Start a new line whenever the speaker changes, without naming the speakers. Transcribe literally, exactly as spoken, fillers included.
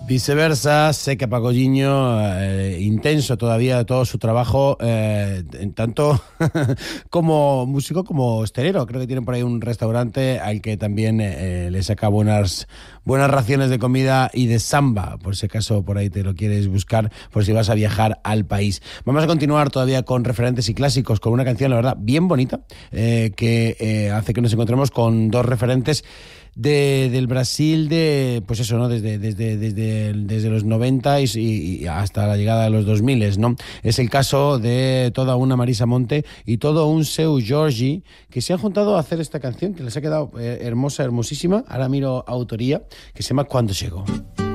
Viceversa, sé que Paco Giño, eh, intenso todavía todo su trabajo, eh, en tanto como músico como hostelero. Creo que tienen por ahí un restaurante al que también eh, le saca buenas, buenas raciones de comida y de samba, por si acaso por ahí te lo quieres buscar, por si vas a viajar al país. Vamos a continuar todavía con referentes y clásicos, con una canción, la verdad, bien bonita, eh, que eh, hace que nos encontremos con dos referentes De, del Brasil de, pues eso, ¿no? Desde, desde, desde, desde los noventa y, y hasta la llegada de los dos mil, ¿no? Es el caso de toda una Marisa Monte y todo un Seu Jorge que se han juntado a hacer esta canción que les ha quedado eh, hermosa, hermosísima. Ahora miro autoría, que se llama Cuando Llegó.